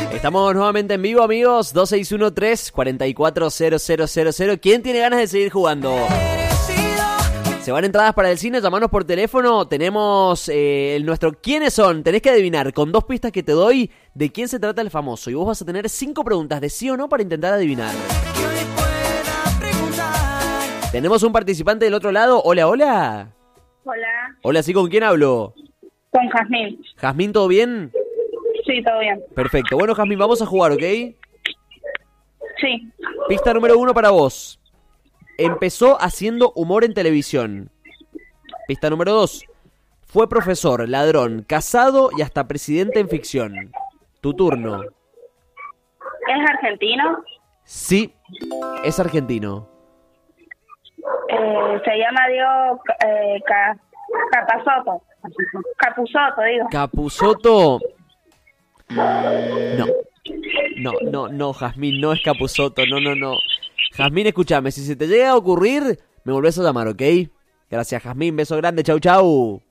Estamos nuevamente en vivo, amigos. 2613-440000. ¿Quién tiene ganas de seguir jugando? Se van entradas para el cine, llamanos por teléfono. Tenemos nuestro ¿Quiénes son? Tenés que adivinar con 2 pistas que te doy de quién se trata el famoso. Y vos vas a tener 5 preguntas de sí o no para intentar adivinar. Tenemos un participante del otro lado. Hola, hola. Hola, Hola, ¿sí? ¿Con quién hablo? con Jazmín. ¿Jazmín, todo bien? Sí, todo bien. Perfecto. Bueno, Jazmín, vamos a jugar, ¿ok? Sí, Pista número 1 para vos. Empezó haciendo humor en televisión. Pista número 2. Fue profesor, ladrón, casado y hasta presidente en ficción. Tu turno. ¿es argentino? Sí, es argentino. Se llama Diego Capusotto. Capusotto, digo. Capusotto. No, Jazmín, no es Capusotto, no. Jazmín, escúchame, si se te llega a ocurrir, me volvés a llamar, ¿ok? Gracias, Jazmín, beso grande, chau.